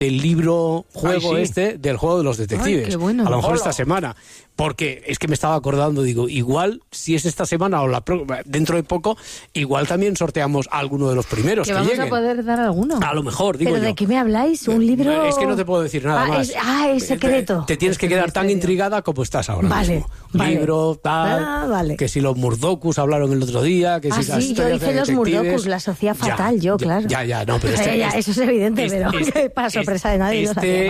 el libro juego del juego de los detectives. Ay, qué bueno. A lo mejor esta semana. Porque es que me estaba acordando, digo, igual si es esta semana o dentro de poco, igual también sorteamos a alguno de los primeros que vamos lleguen. A poder dar alguno. A lo mejor, digo. ¿Pero de qué me habláis? ¿Un libro? Es que no te puedo decir nada más. Es secreto. Te tienes que quedar tan intrigada como estás ahora mismo. Libro, tal. Vale. Que si los Murdokus hablaron el otro día. Que si las sí, yo hice los Murdokus, la Sofía fatal, claro. Ya, no, pero eso es evidente, pero para sorpresa de nadie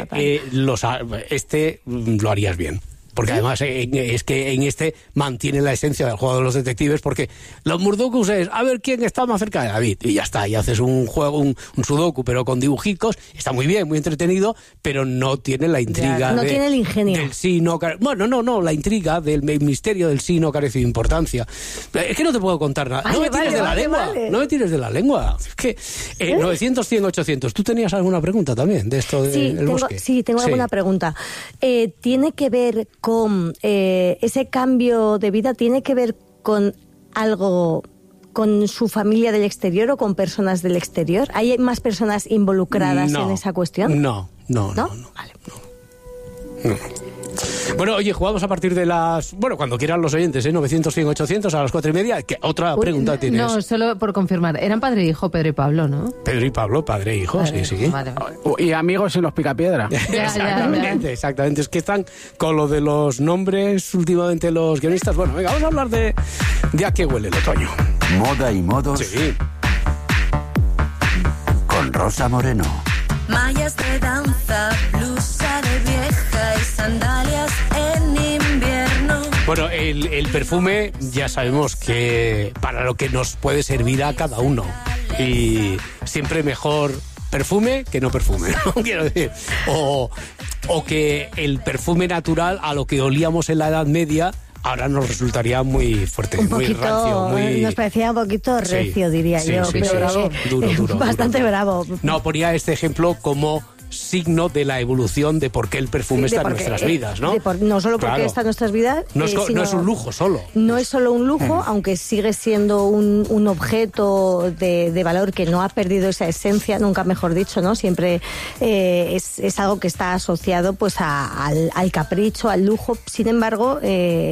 lo harías bien. Porque además es que en este mantiene la esencia del juego de los detectives, porque los Murdokus es a ver quién está más cerca de David, y ya está, y haces un juego, un sudoku, pero con dibujicos, está muy bien, muy entretenido, pero no tiene la intriga. No tiene el ingenio. Del sí, no, la intriga del misterio del sí no carece de importancia. Es que no te puedo contar nada. No me tires de la lengua. No me tires de la lengua. Es que 900, 100, 800. ¿Tú tenías alguna pregunta también de esto del bosque? Sí, tengo alguna pregunta. ¿Tiene que ver con ese cambio de vida, tiene que ver con algo, con su familia del exterior o con personas del exterior? ¿Hay más personas involucradas en esa cuestión? No. Vale. No. Bueno, oye, jugamos a partir de las... Bueno, cuando quieran los oyentes, 900, 100, 800 a las 4:30. ¿Qué otra pregunta tienes? No, solo por confirmar. Eran padre e hijo, Pedro y Pablo, ¿no? Pedro y Pablo, padre e hijo, vale, sí. Vale. Y amigos en los Picapiedra. Exactamente. Es que están con lo de los nombres últimamente los guionistas. Bueno, venga, vamos a hablar de a qué huele el otoño. Moda y modos. Sí. Con Rosa Moreno. Mallas de danza, blusa de vieja y sandalias en invierno. Bueno, el perfume ya sabemos que para lo que nos puede servir a cada uno. Y siempre mejor perfume que no perfume, ¿no? Quiero decir. O que el perfume natural a lo que olíamos en la Edad Media ahora nos resultaría muy fuerte, muy rancio. Nos parecía un poquito recio, diría yo. Sí, pero duro. Bastante bravo. No, ponía este ejemplo como signo de la evolución de por qué el perfume está en nuestras vidas, ¿no? No solo porque está en nuestras vidas, no es un lujo solo. No es solo un lujo, aunque sigue siendo un objeto de valor que no ha perdido esa esencia, nunca mejor dicho, ¿no? Siempre es algo que está asociado pues al capricho, al lujo. Sin embargo,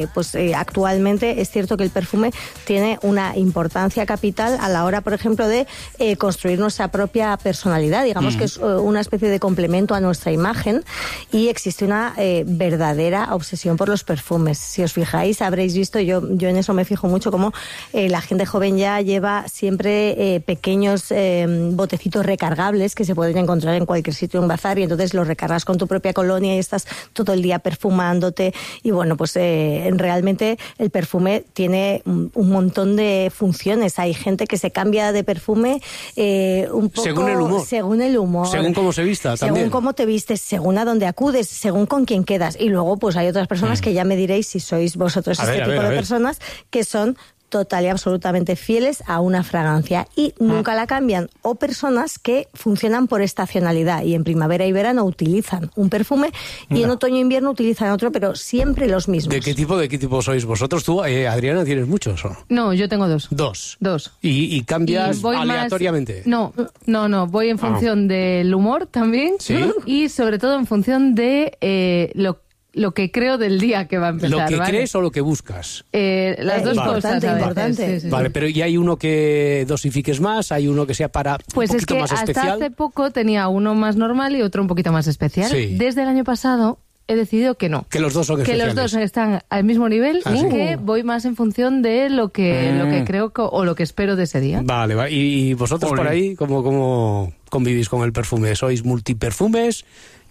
actualmente es cierto que el perfume tiene una importancia capital a la hora, por ejemplo, de construir nuestra propia personalidad. Digamos que es una especie de complemento a nuestra imagen, y existe una verdadera obsesión por los perfumes. Si os fijáis, habréis visto, yo en eso me fijo mucho, como la gente joven ya lleva siempre pequeños botecitos recargables que se pueden encontrar en cualquier sitio, en un bazar, y entonces los recargas con tu propia colonia y estás todo el día perfumándote. Y bueno, pues realmente el perfume tiene un montón de funciones. Hay gente que se cambia de perfume un poco según el humor, según cómo se vista. Según cómo te vistes, según a dónde acudes, según con quién quedas. Y luego pues hay otras personas que ya me diréis si sois vosotros tipo de personas que son total y absolutamente fieles a una fragancia y nunca la cambian, o personas que funcionan por estacionalidad y en primavera y verano utilizan un perfume y en otoño e invierno utilizan otro, pero siempre los mismos. ¿De qué tipo sois vosotros? ¿Tú, Adriana, tienes muchos? ¿O? No, yo tengo dos. ¿Dos? ¿Y cambias aleatoriamente? No, voy en función del humor también. ¿Sí? Y sobre todo en función de lo que creo del día que va a empezar. ¿Lo que crees o lo que buscas? Las dos cosas. Importante. Sí. Vale, pero ¿y hay uno que dosifiques más? ¿Hay uno que sea para un poquito más especial? Pues es que hasta hace poco tenía uno más normal y otro un poquito más especial. Sí. Desde el año pasado he decidido que no. Que los dos son especiales. Que los dos están al mismo nivel y que voy más en función de lo que creo o lo que espero de ese día. Vale. ¿Y vosotros por ahí cómo convivís con el perfume? ¿Sois multiperfumes?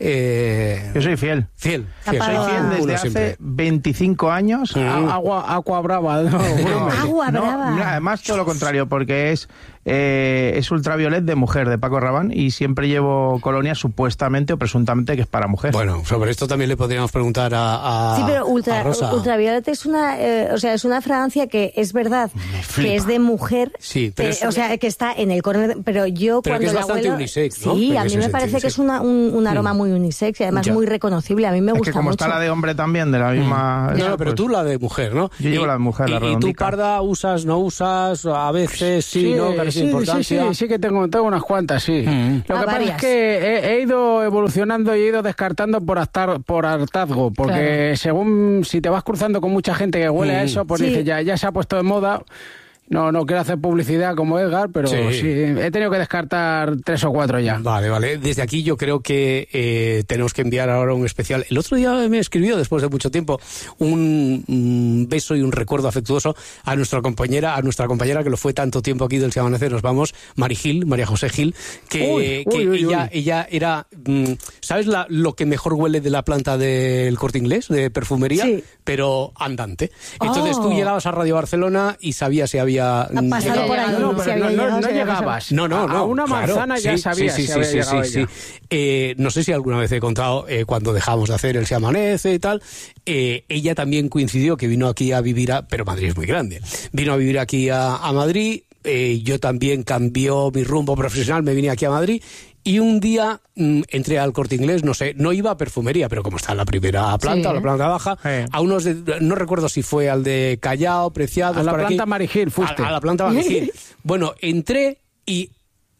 Yo soy fiel. Fiel. Soy fiel desde hace 25 años. Agua brava. Agua brava. Además, todo lo contrario, porque es ultraviolet de mujer, de Paco Rabanne, y siempre llevo colonia supuestamente o presuntamente que es para mujer. Bueno, sobre esto también le podríamos preguntar a Sí, pero ultraviolet es una fragancia que es verdad que es de mujer, sí, pero que está en el corner, pero yo cuando que es la bastante huelo, unisex, ¿no? sí, a mí me parece que es un aroma muy muy unisex y además Ya. muy reconocible. A mí me Es gusta que como mucho. está la de hombre también, de la misma... No, pero pues, tú la de mujer, ¿no? Yo llevo la de mujer, la ¿Y tú, redondica. Parda, usas, no usas? A veces sí, ¿no? Carece de importancia. Sí, que tengo unas cuantas, sí. Lo que pasa varias. es que he ido evolucionando y he ido descartando por hartazgo, porque según si te vas cruzando con mucha gente que huele a eso, pues Sí. dices, ya se ha puesto de moda. No quiero hacer publicidad como Edgar, pero Sí. sí, he tenido que descartar 3 o 4 ya. Vale. Desde aquí yo creo que tenemos que enviar ahora un especial. El otro día me escribió, después de mucho tiempo, un beso y un recuerdo afectuoso a nuestra compañera que lo fue tanto tiempo aquí del Se Amanece. Nos vamos, María José Gil, que ella era, ¿sabes lo que mejor huele de la planta del Corte Inglés, de perfumería? Sí. Pero andante. Entonces tú llegabas a Radio Barcelona y sabías si había... Ha pasado por ahí, No, si pero había llegado, no si había llegabas. No, A una claro, manzana ya sí, sabías sí, si había llegado ella. No sé si alguna vez he contado cuando dejamos de hacer el Se Amanece y tal. Ella también coincidió que vino aquí a vivir pero Madrid es muy grande. Vino a vivir aquí a Madrid. Yo también cambió mi rumbo profesional, me vine aquí a Madrid. Y un día entré al Corte Inglés, no iba a perfumería, pero como está en la primera planta o la planta baja, a unos no recuerdo si fue al de Callao, Preciados... A la por planta aquí. Marigil fuiste. A la planta Marigil. Bueno, entré y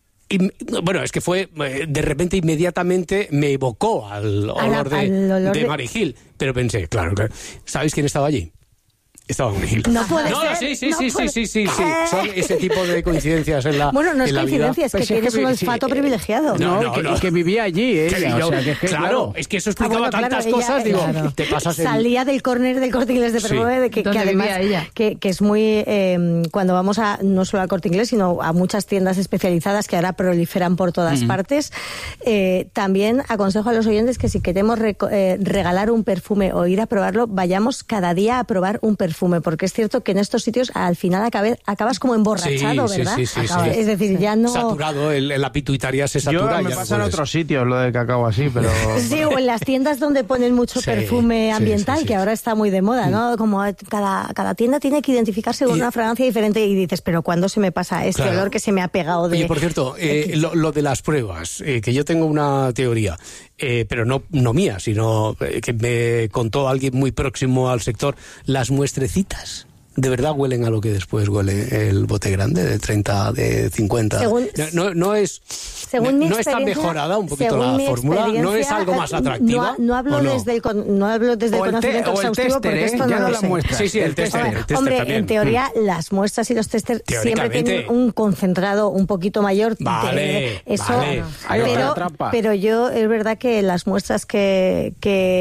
bueno, es que fue, de repente, inmediatamente me evocó al olor de Marigil. Pero pensé, claro, ¿sabéis quién estaba allí? Estaba Marigil. No puede ser. Sí. Son ese tipo de coincidencias en la Bueno, no es en la coincidencia, vida. es que tienes un olfato privilegiado. Y que vivía allí, ella. O sea, que Claro, es que eso explicaba tantas cosas, ella, digo, te pasas el... Salía del córner del Corte Inglés de perfume, Sí. que además que es muy... cuando vamos no solo al Corte Inglés, sino a muchas tiendas especializadas que ahora proliferan por todas partes, también aconsejo a los oyentes que si queremos regalar un perfume o ir a probarlo, vayamos cada día a probar un perfume, porque es cierto que en estos sitios al final acabas como emborrachado, Sí, ¿verdad? sí. Es decir, ya no... Saturado, la pituitaria se satura. Yo me ya pasa en no puedes. otros sitios lo de cacao así, pero... Sí, o en las tiendas donde ponen mucho perfume ambiental, que ahora está muy de moda, ¿no? Como cada tienda tiene que identificarse con una fragancia diferente y dices, pero ¿cuándo se me pasa este olor que se me ha pegado de...? Oye, por cierto, lo de las pruebas, que yo tengo una teoría, pero no mía, sino que me contó alguien muy próximo al sector, las muestrecitas. ¿De verdad huelen a lo que después huele el bote grande de 30, de 50? No es tan mejorada un poquito la fórmula, no es algo más atractiva. No hablo desde el conocimiento exhaustivo porque esto no lo sé. Sí, el tester. Hombre, también. en teoría las muestras y los testers siempre tienen un concentrado un poquito mayor. Vale. Pero yo es verdad que las muestras que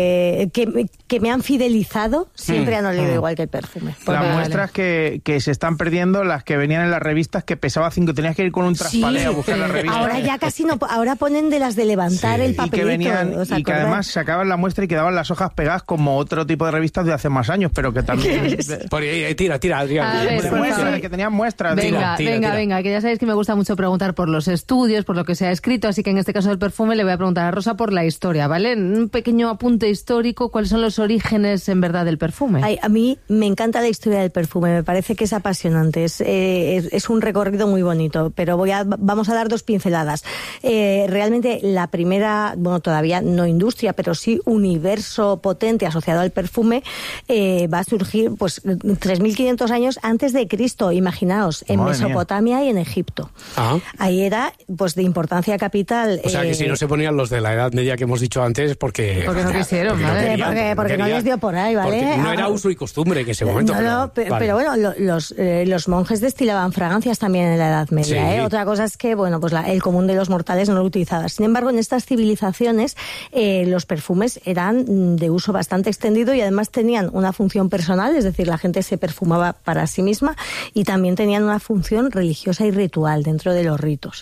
me han fidelizado siempre han olido igual que el perfume. Las muestras que se están perdiendo, las que venían en las revistas, que pesaba 5, tenías que ir con un traspalé a buscar las revistas. Ahora ya casi no, ahora ponen de las de levantar el papelito. Y que además sacaban la muestra y quedaban las hojas pegadas como otro tipo de revistas de hace más años, pero que también... Tira, Adrián. Que tenían muestras. Venga, que ya sabéis que me gusta mucho preguntar por los estudios, por lo que se ha escrito, así que en este caso del perfume le voy a preguntar a Rosa por la historia, ¿vale? Un pequeño apunte histórico, ¿cuáles son los orígenes en verdad del perfume? A mí me encanta la historia del perfume, me parece que es apasionante, es un recorrido muy bonito, pero vamos a dar 2 pinceladas. Realmente la primera, bueno, todavía no industria, pero sí universo potente asociado al perfume, va a surgir pues 3.500 años antes de Cristo, imaginaos, en Mesopotamia y en Egipto. Ahí era pues de importancia capital. O sea que si no se ponían los de la Edad Media que hemos dicho antes, porque no quisieron, ¿vale? Porque no les dio por ahí, ¿vale? Porque no era uso y costumbre en ese momento. Pero bueno, los monjes destilaban fragancias también en la Edad Media. Sí. Otra cosa es que, bueno, pues el común de los mortales no lo utilizaba. Sin embargo, en estas civilizaciones los perfumes eran de uso bastante extendido y además tenían una función personal, es decir, la gente se perfumaba para sí misma y también tenían una función religiosa y ritual dentro de los ritos.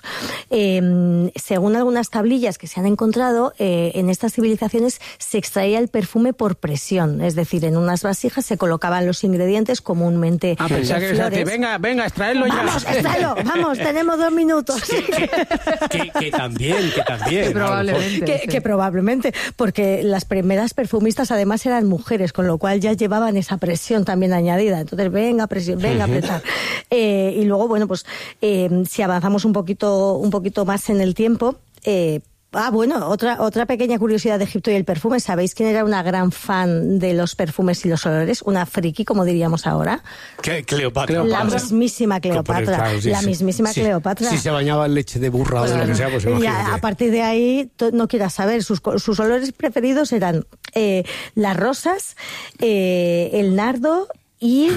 Según algunas tablillas que se han encontrado, en estas civilizaciones se extraía el perfume por presión, es decir, en unas vasijas se colocaban los ingredientes comúnmente pensaba que flores. Venga, extraerlo ya. Vamos, extraerlo, vamos, tenemos 2 minutos. que también. Que probablemente, porque las primeras perfumistas además eran mujeres, con lo cual ya llevaban esa presión también añadida. Entonces, venga, presión, venga, apretar. Y luego, bueno, pues si avanzamos un poquito más en el tiempo, Bueno, otra pequeña curiosidad de Egipto y el perfume. ¿Sabéis quién era una gran fan de los perfumes y los olores? Una friki, como diríamos ahora. Cleopatra. La mismísima Cleopatra. Claro, sí, la mismísima sí. Cleopatra. Si se bañaba en leche de burra o de lo que sea, pues imagínate. A partir de ahí, no quieras saber, sus olores preferidos eran las rosas, el nardo y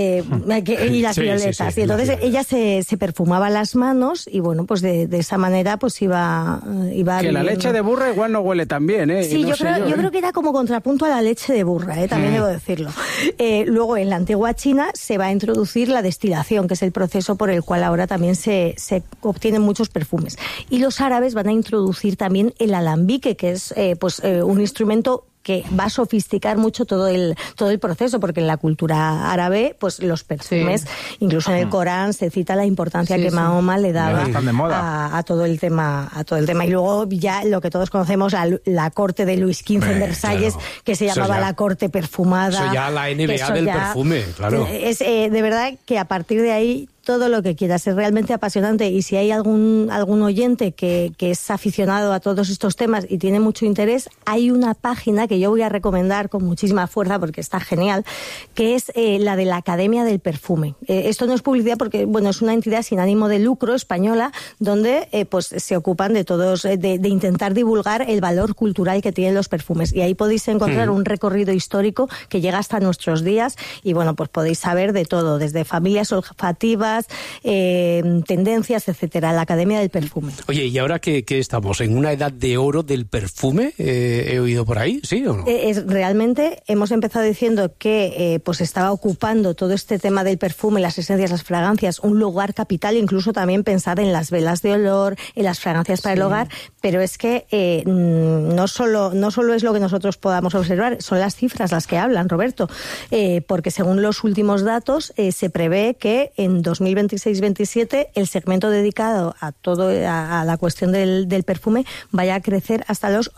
las violetas. Sí, y entonces ella se perfumaba las manos y bueno, pues de esa manera pues iba que la leche de burra igual no huele tan bien, ¿eh? Sí, no yo creo que era como contrapunto a la leche de burra, también debo decirlo. Luego, en la antigua China se va a introducir la destilación, que es el proceso por el cual ahora también se obtienen muchos perfumes. Y los árabes van a introducir también el alambique, que es un instrumento que va a sofisticar mucho todo el proceso, porque en la cultura árabe, pues los perfumes, incluso en el Corán se cita la importancia que Mahoma le daba a todo el tema, Y luego ya lo que todos conocemos, la corte de Luis XV en Versalles, que se llamaba la corte perfumada. Eso ya la NBA del perfume, claro. Es de verdad que a partir de ahí todo lo que quieras, es realmente apasionante, y si hay algún oyente que es aficionado a todos estos temas y tiene mucho interés, hay una página que yo voy a recomendar con muchísima fuerza porque está genial, que es la de la Academia del Perfume. Esto no es publicidad porque, bueno, es una entidad sin ánimo de lucro española donde pues se ocupan de todos, de intentar divulgar el valor cultural que tienen los perfumes, y ahí podéis encontrar un recorrido histórico que llega hasta nuestros días, y bueno, pues podéis saber de todo, desde familias olfativas, tendencias, etcétera. La Academia del Perfume. Oye, ¿y ahora que estamos en una edad de oro del perfume? ¿He oído por ahí? ¿Sí o no? Realmente hemos empezado diciendo que pues estaba ocupando todo este tema del perfume, las esencias, las fragancias, un lugar capital, incluso también pensar en las velas de olor, en las fragancias para el hogar, pero es que no solo es lo que nosotros podamos observar, son las cifras las que hablan, Roberto, porque según los últimos datos se prevé que en 2026-27 el segmento dedicado a la cuestión del perfume vaya a crecer hasta los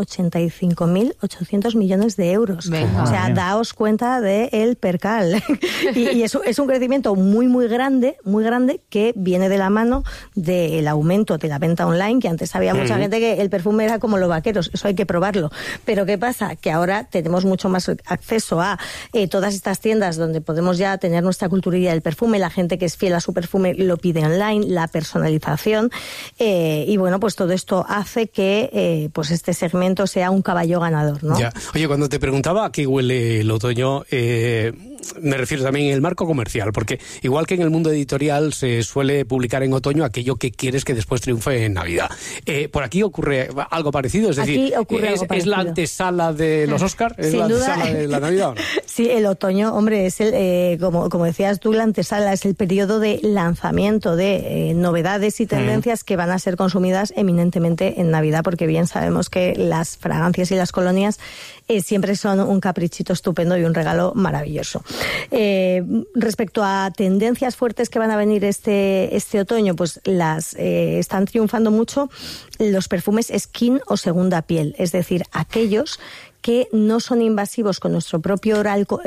85.800 millones de euros. Venga. O sea, daos cuenta del percal. y eso es un crecimiento muy, muy grande, que viene de la mano del aumento de la venta online, que antes había mucha gente que el perfume era como los vaqueros, eso hay que probarlo. Pero ¿qué pasa? Que ahora tenemos mucho más acceso a todas estas tiendas donde podemos ya tener nuestra culturilla del perfume, la gente que es fiel a su perfume lo pide online, la personalización, y bueno, pues todo esto hace que pues este segmento sea un caballo ganador, ¿no? Ya. Oye, cuando te preguntaba a qué huele el otoño, me refiero también en el marco comercial, porque igual que en el mundo editorial se suele publicar en otoño aquello que quieres que después triunfe en Navidad. Por aquí ocurre algo parecido, es decir, ¿es la antesala de los Oscars? ¿Es Sin la duda. antesala de la Navidad o no? Sí, el otoño, hombre, es como decías tú, la antesala, es el periodo de lanzamiento de novedades y tendencias que van a ser consumidas eminentemente en Navidad, porque bien sabemos que las fragancias y las colonias siempre son un caprichito estupendo y un regalo maravilloso. Respecto a tendencias fuertes que van a venir este otoño, pues están triunfando mucho los perfumes skin o segunda piel, es decir, aquellos que no son invasivos con nuestro propio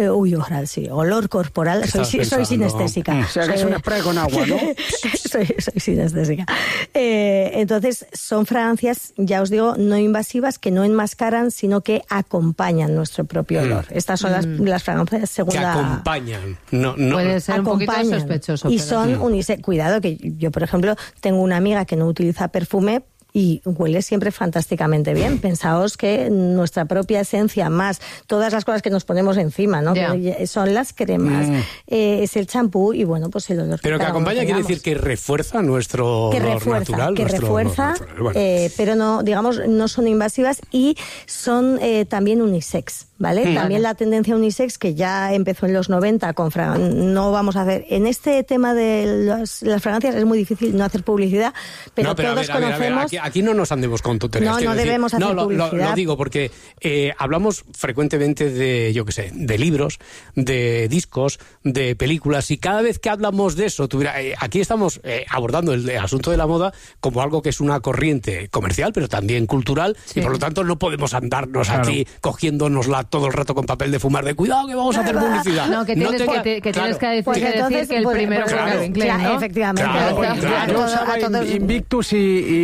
olor corporal. Soy sinestésica. O sea, que es un spray con agua, ¿no? soy sinestésica. Entonces, son fragancias, ya os digo, no invasivas, que no enmascaran, sino que acompañan nuestro propio olor. Estas son las fragancias segunda... Que acompañan. No. Puede ser un poquito sospechoso. Y pero son unisex. Cuidado, que yo, por ejemplo, tengo una amiga que no utiliza perfume, y huele siempre fantásticamente bien. Pensaos que nuestra propia esencia, más todas las cosas que nos ponemos encima, ¿no? Que son las cremas, es el champú y bueno, pues el olor. Pero que acompaña quiere decir que refuerza nuestro olor natural. Que refuerza, bueno. Pero no, digamos, no son invasivas y son también unisex, ¿vale? También la tendencia unisex, que ya empezó en los 90 con no vamos a hacer... En este tema de las fragancias es muy difícil no hacer publicidad, pero todos conocemos... Aquí no nos andemos con tonterías. No debemos hacer publicidad. Lo digo porque hablamos frecuentemente de, yo qué sé, de libros, de discos, de películas, y cada vez que hablamos de eso, aquí estamos abordando el asunto de la moda como algo que es una corriente comercial, pero también cultural, y por lo tanto no podemos andarnos aquí cogiéndonosla todo el rato con papel de fumar, de cuidado que vamos a hacer publicidad. No, que tienes que decir que el primero fue Calvin Klein, ¿no? Efectivamente. Yo usaba Invictus y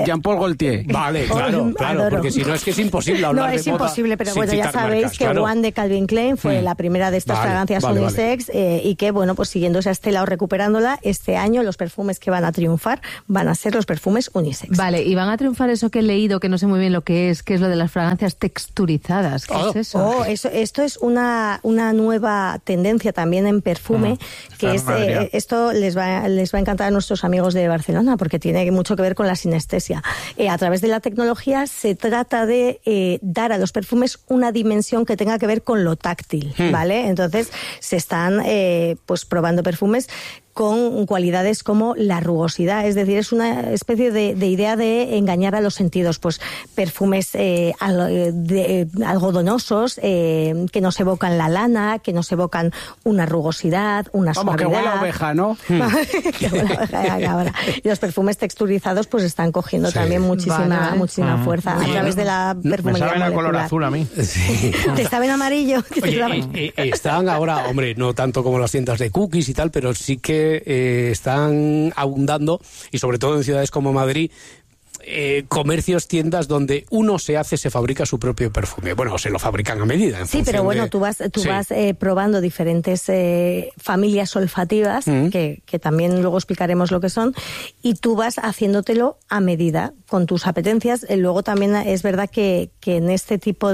Jean-Paul Gaultier. Vale, claro, Adoro. porque si no es que es imposible hablar de moda. No, es imposible, pero sin bueno, ya citar sabéis marcas, que claro. One de Calvin Klein fue la primera de estas fragancias unisex y que, bueno, pues siguiendo esa estela o recuperándola, este año los perfumes que van a triunfar van a ser los perfumes unisex. Vale, y van a triunfar eso que he leído, que no sé muy bien lo que es lo de las fragancias texturizadas. ¿Qué es eso? Esto es una nueva tendencia también en perfume, que es esto les va a encantar a nuestros amigos de Barcelona, porque tiene mucho que ver con la sinestesia. A través de la tecnología se trata de dar a los perfumes una dimensión que tenga que ver con lo táctil, ¿vale? Entonces se están pues probando perfumes con cualidades como la rugosidad, es decir, es una especie de idea de engañar a los sentidos, pues perfumes algodonosos que nos evocan la lana, que nos evocan una rugosidad, una Vamos, suavidad. que huele a oveja, ¿no? Que huele a oveja, ahora. Y los perfumes texturizados pues están cogiendo también muchísima fuerza a través de la perfumería Me saben a molecular. color azul a mí. Sí. ¿Te saben amarillo? Oye, están ahora, hombre, no tanto como las tiendas de cookies y tal, pero sí que están abundando, y sobre todo en ciudades como Madrid, comercios, tiendas donde uno se fabrica su propio perfume. Bueno, se lo fabrican a medida. Sí, pero bueno, tú vas probando diferentes familias olfativas, que también luego explicaremos lo que son, y tú vas haciéndotelo a medida, con tus apetencias. Luego también es verdad que en este tipo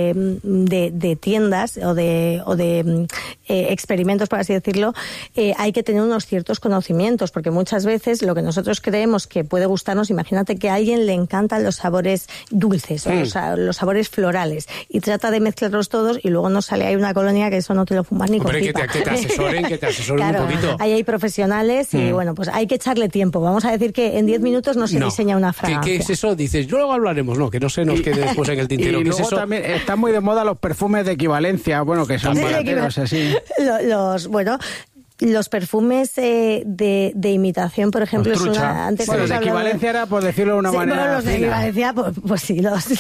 de tiendas o de experimentos, por así decirlo, hay que tener unos ciertos conocimientos, porque muchas veces lo que nosotros creemos que puede gustarnos, imagínate que a alguien le encantan los sabores dulces o los sabores florales y trata de mezclarlos todos y luego nos sale ahí una colonia que eso no te lo fumas ni con pipa. Que te asesoren claro, un poquito. Ahí hay profesionales y bueno, pues hay que echarle tiempo. Vamos a decir que en 10 minutos no se diseña una fragancia. ¿Qué es eso? Dices, luego hablaremos, no, que no se nos quede después en el tintero. Y luego también están muy de moda los perfumes de equivalencia, bueno, que son barateros así. Los perfumes de imitación, por ejemplo, es una... Antes bueno, de equivalencia era, por decirlo de una manera. Bueno, los de equivalencia, pues sí,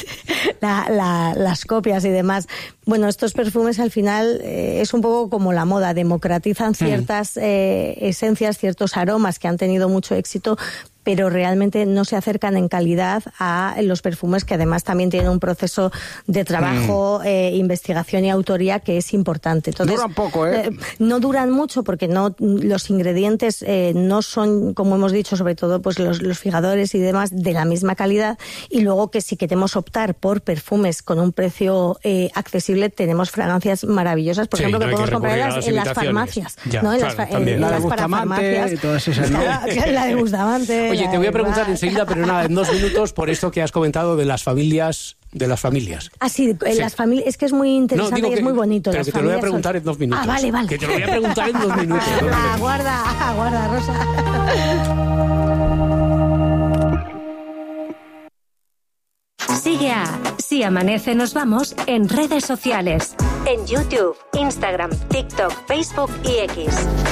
las copias y demás. Bueno, estos perfumes al final es un poco como la moda, democratizan ciertas esencias, ciertos aromas que han tenido mucho éxito, pero realmente no se acercan en calidad a los perfumes que además también tienen un proceso de trabajo, investigación y autoría que es importante. Entonces, duran poco, no duran mucho porque los ingredientes no son, como hemos dicho, sobre todo pues los fijadores y demás, de la misma calidad, y luego que si queremos optar por perfumes con un precio accesible, tenemos fragancias maravillosas, por ejemplo, que podemos comprarlas en las farmacias, ¿no? En las parafarmacias y todas esas, ¿no? La de Bustamante. Oye, te voy a preguntar enseguida, pero nada, en 2 minutos, por esto que has comentado de las familias. Ah, sí, las familias, es que es muy interesante y es muy bonito. Pero que te lo voy a preguntar en 2 minutos. Ah, vale. Que te lo voy a preguntar en 2 minutos. Aguarda, Rosa. Sigue a Si Amanece Nos Vamos en redes sociales. En YouTube, Instagram, TikTok, Facebook y X.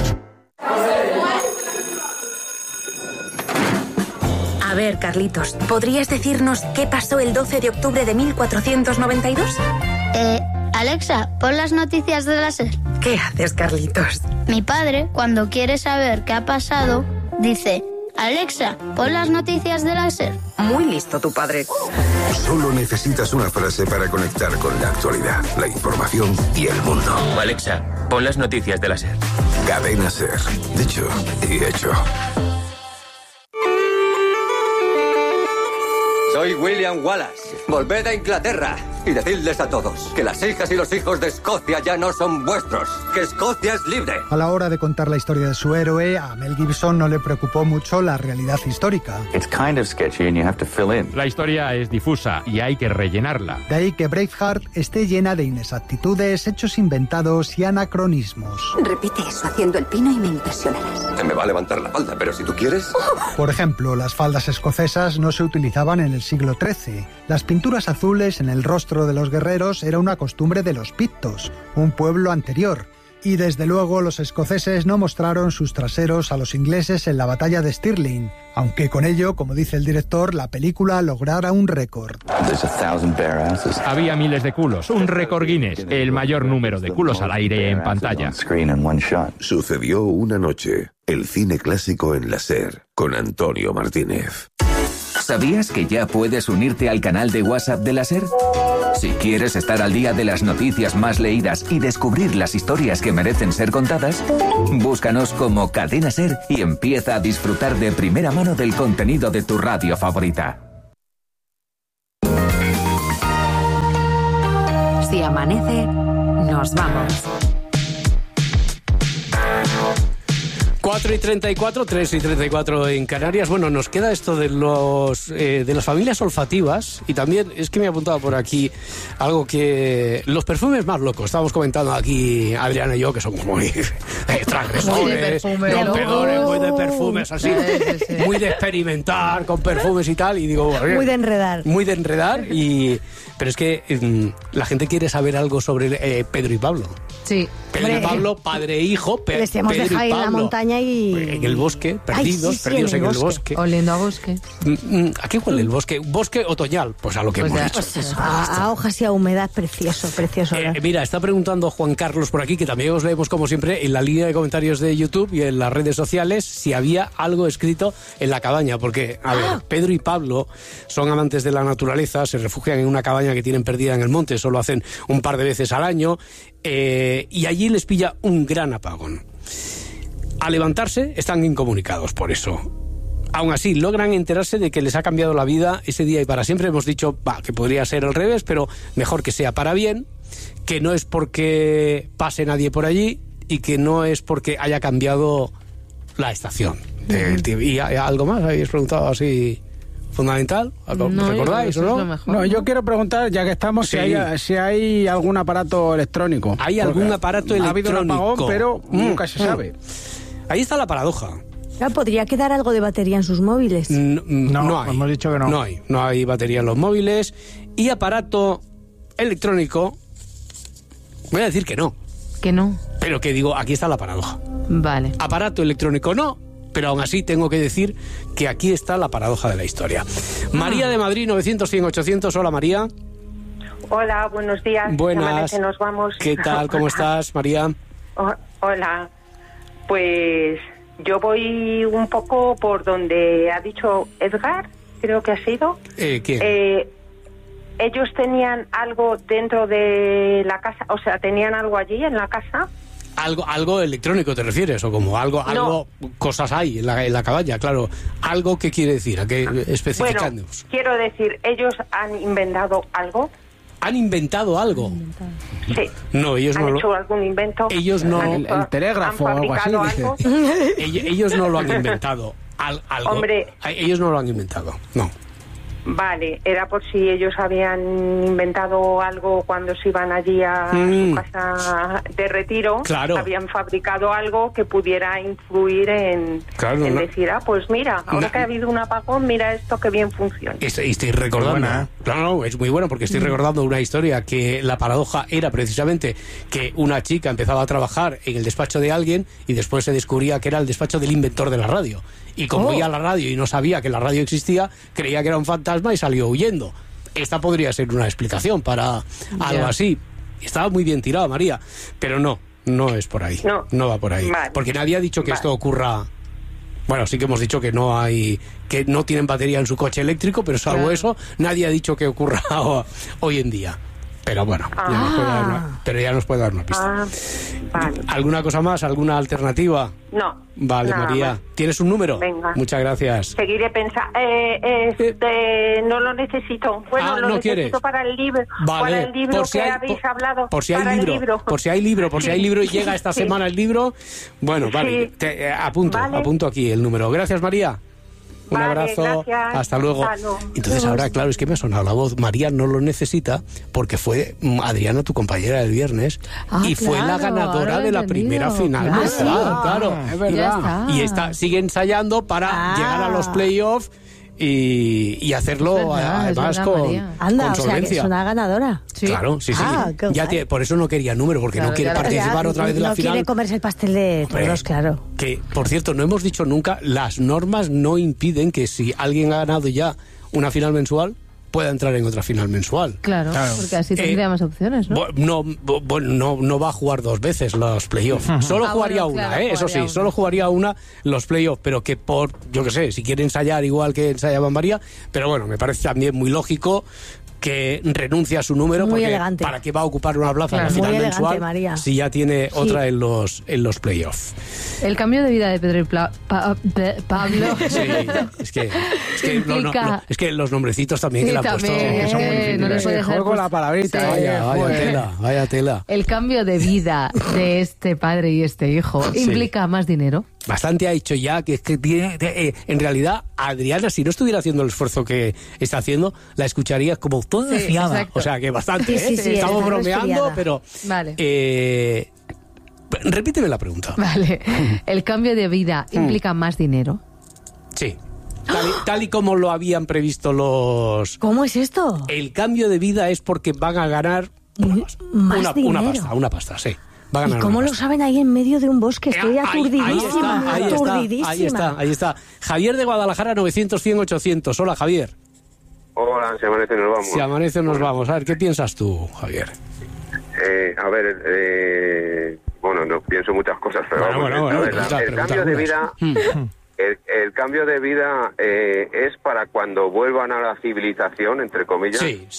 A ver, Carlitos, ¿podrías decirnos qué pasó el 12 de octubre de 1492? Alexa, pon las noticias de la SER. ¿Qué haces, Carlitos? Mi padre, cuando quiere saber qué ha pasado, dice: Alexa, pon las noticias de la SER. Muy listo tu padre. Solo necesitas una frase para conectar con la actualidad, la información y el mundo. Alexa, pon las noticias de la SER. Cadena SER. Dicho y hecho. Soy William Wallace. Volved a Inglaterra y decidles a todos que las hijas y los hijos de Escocia ya no son vuestros, que Escocia es libre. A la hora de contar la historia de su héroe, a Mel Gibson no le preocupó mucho la realidad histórica. La historia es difusa y hay que rellenarla. De ahí que Braveheart esté llena de inexactitudes, hechos inventados y anacronismos. Repite eso haciendo el pino y me impresionarás. Se me va a levantar la falda, pero si tú quieres... Por ejemplo, las faldas escocesas no se utilizaban en el siglo XIII. Las pinturas azules en el rostro de los guerreros era una costumbre de los pictos, un pueblo anterior. Y desde luego los escoceses no mostraron sus traseros a los ingleses en la batalla de Stirling, aunque con ello, como dice el director, la película lograra un récord. Había miles de culos, un récord Guinness, el mayor número de culos al aire en pantalla. Sucedió una noche, el cine clásico en la SER, con Antonio Martínez. ¿Sabías que ya puedes unirte al canal de WhatsApp de la SER? Si quieres estar al día de las noticias más leídas y descubrir las historias que merecen ser contadas, búscanos como Cadena SER y empieza a disfrutar de primera mano del contenido de tu radio favorita. Si amanece, nos vamos. 4:34, 3:34 en Canarias. Bueno, nos queda esto de las familias olfativas, y también es que me he apuntado por aquí algo que los perfumes más locos. Estábamos comentando aquí Adriana y yo que somos muy transgresores, rompedores, muy de perfumes así, muy de experimentar con perfumes y tal, y digo, muy de enredar. Muy de enredar, pero es que la gente quiere saber algo sobre Pedro y Pablo. Sí. Pedro y Pablo, padre e hijo. Les hemos dejado ahí en la montaña y... En el bosque, perdidos, perdidos en el bosque. Oliendo a bosque. ¿A qué huele el bosque? ¿Bosque otoñal? Pues a lo que hemos dicho. Pues a hojas y a humedad, precioso. Mira, está preguntando Juan Carlos por aquí, que también os leemos como siempre en la línea de comentarios de YouTube y en las redes sociales, si había algo escrito en la cabaña. Porque, a ver, Pedro y Pablo son amantes de la naturaleza, se refugian en una cabaña que tienen perdida en el monte, solo hacen un par de veces al año, y allí les pilla un gran apagón. Al levantarse están incomunicados por eso. Aún así, logran enterarse de que les ha cambiado la vida ese día y para siempre. Hemos dicho que podría ser al revés, pero mejor que sea para bien, que no es porque pase nadie por allí y que no es porque haya cambiado la estación. ¿Y algo más? ¿Habéis preguntado así fundamental? No, ¿Recordáis o no? No, yo quiero preguntar, ya que estamos, si hay algún aparato electrónico. ¿Hay algún aparato electrónico? Ha habido un apagón, pero nunca se sabe. Ahí está la paradoja. ¿Podría quedar algo de batería en sus móviles? No hay. Hemos dicho que no. No hay batería en los móviles. Y aparato electrónico, voy a decir que no. Que no. Pero que digo, aquí está la paradoja. Vale. Aparato electrónico no, pero aún así tengo que decir que aquí está la paradoja de la historia. María de Madrid, 900-100-800. Hola, María. Hola, buenos días. Buenas. Nos vamos. ¿Qué tal? ¿Cómo estás, María? Hola. Pues yo voy un poco por donde ha dicho Edgar, creo que ha sido. ¿Quién? Ellos tenían algo dentro de la casa, o sea, tenían algo allí en la casa. ¿Algo electrónico te refieres? ¿O como algo cosas hay en la cabaña? Claro. ¿Algo qué quiere decir? ¿A qué especificamos? Bueno, quiero decir, ¿ellos han inventado algo? ¿Han inventado algo? Sí. No, ellos ¿Han no hecho algún invento? Ellos no. El telégrafo o algo así. Algo? Ellos no lo han inventado. Algo. Hombre. Ellos no lo han inventado. No. Vale, era por si ellos habían inventado algo cuando se iban allí a su casa de retiro. Claro. Habían fabricado algo que pudiera influir en decir, pues mira, ahora que ha habido un apagón, mira esto que bien funciona. Estoy recordando. No, es muy bueno porque estoy recordando una historia que la paradoja era precisamente que una chica empezaba a trabajar en el despacho de alguien y después se descubría que era el despacho del inventor de la radio. Y como oía la radio y no sabía que la radio existía, creía que era un fantasma y salió huyendo. Esta podría ser una explicación para algo así. Estaba muy bien tirado, María, pero no es por ahí. No va por ahí. Vale. Porque nadie ha dicho que esto ocurra. Bueno, sí que hemos dicho que que no tienen batería en su coche eléctrico, pero salvo eso, nadie ha dicho que ocurra hoy en día. Pero bueno, ya nos puede dar una pista. Vale. ¿Alguna cosa más? ¿Alguna alternativa? No. Vale, María. Más. ¿Tienes un número? Venga. Muchas gracias. Seguiré pensando. No lo necesito. Bueno, lo necesito ¿quieres? Para el libro. Vale. Para el libro que habéis hablado. Por si hay libro y llega esta semana el libro. Bueno, vale. Apunto aquí el número. Gracias, María. Un abrazo, gracias. Hasta luego. Entonces ahora, claro, es que me ha sonado la voz. María no lo necesita porque fue Adriana, tu compañera del viernes, y fue la ganadora de la primera final mensual. Claro, es verdad. Y sigue ensayando para llegar a los playoffs y hacerlo además con Anda, con solvencia. O sea, que es una ganadora. Sí. Claro, sí. Por eso no quería número, porque no quiere participar otra vez de la final. No quiere comerse el pastel de todos, claro. Que, por cierto, no hemos dicho nunca, las normas no impiden que si alguien ha ganado ya una final mensual, pueda entrar en otra final mensual. Claro. Porque así tendría más opciones, ¿no? No va a jugar 2 veces los playoffs. Solo jugaría una, claro, eso sí, solo jugaría una los playoffs, pero que yo qué sé, si quiere ensayar igual que ensayaba María, pero bueno, me parece también muy lógico que renuncia a su número porque para qué va a ocupar una plaza en la final mensual María. Si ya tiene otra en los playoffs. El cambio de vida de Pedro y Pablo. Sí, es que los nombrecitos también que le han puesto son muy difíciles. No les puede dejar con la palabrita. Vaya tela. El cambio de vida de este padre y este hijo implica más dinero. Bastante ha hecho ya, que es que tiene, en realidad, Adriana, si no estuviera haciendo el esfuerzo que está haciendo, la escucharías como toda desfiada. O sea, que bastante, estamos bromeando, pero... Vale. Repíteme la pregunta. Vale. ¿El cambio de vida implica más dinero? Sí. Tal y como lo habían previsto los... ¿Cómo es esto? El cambio de vida es porque van a ganar una pasta, sí. ¿Y cómo lo saben ahí en medio de un bosque? Estoy aturdidísima. Ahí está. Javier de Guadalajara, 900-100-800. Hola, Javier. Hola, si amanece nos vamos. Si amanece nos vamos. A ver, ¿qué piensas tú, Javier? No pienso muchas cosas, pero el cambio de vida... El cambio de vida es para cuando vuelvan a la civilización, entre comillas.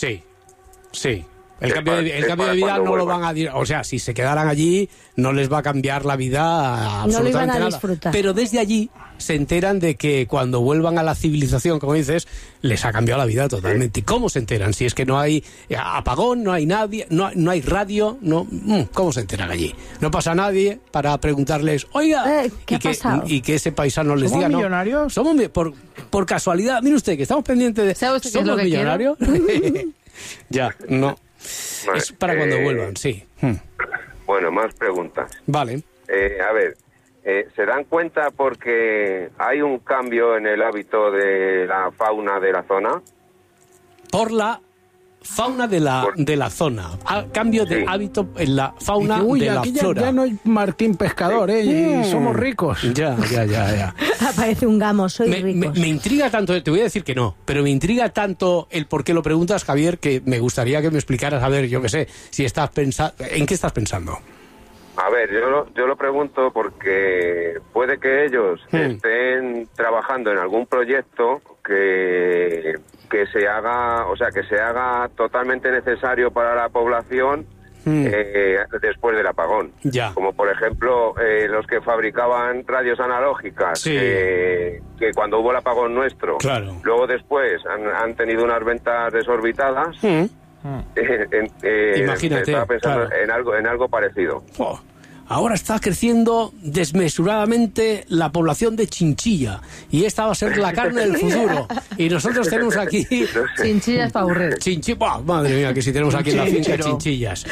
Sí. El cambio de vida no lo van a... O sea, si se quedaran allí, no les va a cambiar la vida absolutamente nada. Disfrutar. Pero desde allí se enteran de que cuando vuelvan a la civilización, como dices, les ha cambiado la vida totalmente. ¿Y cómo se enteran? Si es que no hay apagón, no hay nadie, no hay radio, ¿cómo se enteran allí? No pasa nadie para preguntarles, oiga, y que ese paisano les diga, millonarios? Somos por casualidad, mire usted, que estamos pendientes de... ¿Sabe usted qué es ¿Somos lo que millonarios? Ya, no. Vale, es para cuando vuelvan, sí. Bueno, más preguntas. Vale. ¿Se dan cuenta porque hay un cambio en el hábito de la fauna de la zona? Por la fauna de la zona. Cambio de hábito en la fauna de la flora. Ya no hay Martín Pescador, y somos ricos. Ya. Aparece un gamo, ricos. Me intriga tanto, te voy a decir que no, pero me intriga tanto el por qué lo preguntas, Javier, que me gustaría que me explicaras, a ver, yo qué sé, si estás ¿en qué estás pensando? A ver, yo lo pregunto porque puede que ellos estén trabajando en algún proyecto que se haga totalmente necesario para la población después del apagón. Como por ejemplo los que fabricaban radios analógicas, que cuando hubo el apagón nuestro, luego después han tenido unas ventas desorbitadas. Imagínate, estaba pensando en algo parecido. Ahora está creciendo desmesuradamente la población de chinchilla y esta va a ser la carne del futuro. Y nosotros tenemos aquí... Chinchillas para aburrir. Madre mía, que si tenemos aquí en la finca chinchillas.